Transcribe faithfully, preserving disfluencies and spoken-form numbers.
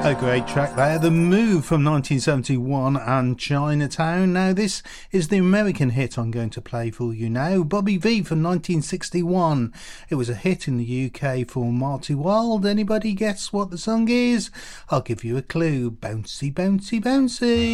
A great track there, The Move from nineteen seventy-one and Chinatown. Now this is the American hit I'm going to play for you now, Bobby Vee from nineteen sixty-one. It was a hit in the U K for Marty Wilde. Anybody guess what the song is? I'll give you a clue. Bouncy, bouncy, bouncy.